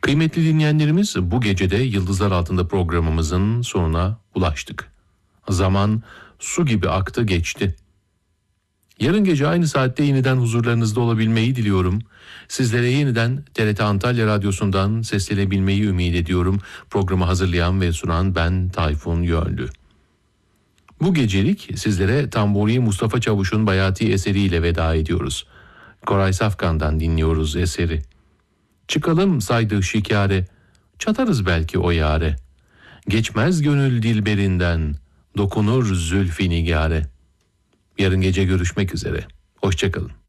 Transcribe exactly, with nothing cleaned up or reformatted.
Kıymetli dinleyenlerimiz, bu gecede Yıldızlar Altında programımızın sonuna ulaştık. Zaman su gibi aktı geçti. Yarın gece aynı saatte yeniden huzurlarınızda olabilmeyi diliyorum. Sizlere yeniden T R T Antalya Radyosu'ndan seslenebilmeyi ümit ediyorum. Programı hazırlayan ve sunan ben Tayfun Yönlü. Bu gecelik sizlere Tamburi Mustafa Çavuş'un Bayati eseriyle veda ediyoruz. Koray Safkan'dan dinliyoruz eseri. Çıkalım saydı şikare, çatarız belki o yare. Geçmez gönül dilberinden, dokunur zülfü nigare. Yarın gece görüşmek üzere. Hoşça kalın.